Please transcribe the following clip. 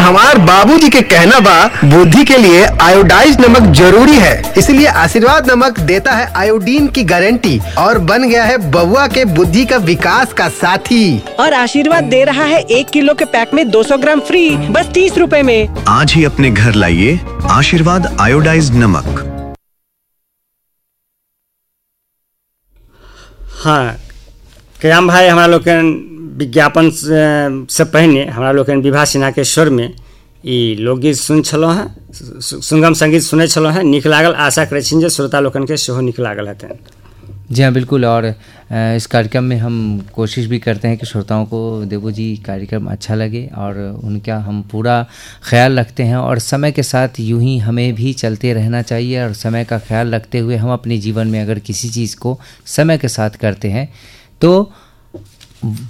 हमार बाबूजी के कहना बा बुद्धि के लिए आयोडाइज नमक जरूरी है, इसलिए आशीर्वाद नमक देता है आयोडीन की गारंटी और बन गया है बबुआ के बुद्धि का विकास का साथी। और आशीर्वाद दे रहा है 1 किलो के पैक में 200 ग्राम फ्री, बस 30 रुपए में। आज ही अपने घर लाइए आशीर्वाद आयोडाइज्ड नमक। हाँ कयाम भाई, हमारा लोग विज्ञापन से पहले हमारा लोग विभा सिन्हा के स्वर में ई लोकगीत सुन छलहुँ हैं, सुगम संगीत सुने छलहुँ हैं। नीक लागल, आशा करै छी जे श्रोता लोकन के सेहो नीक लागल हेतनि। जी हाँ बिल्कुल। और इस कार्यक्रम में हम कोशिश भी करते हैं कि श्रोताओं को देवू जी कार्यक्रम अच्छा लगे और उनका हम पूरा ख्याल रखते हैं। और समय के साथ यूं ही हमें भी चलते रहना चाहिए और समय का ख्याल रखते हुए हम अपने जीवन में अगर किसी चीज़ को समय के साथ करते हैं तो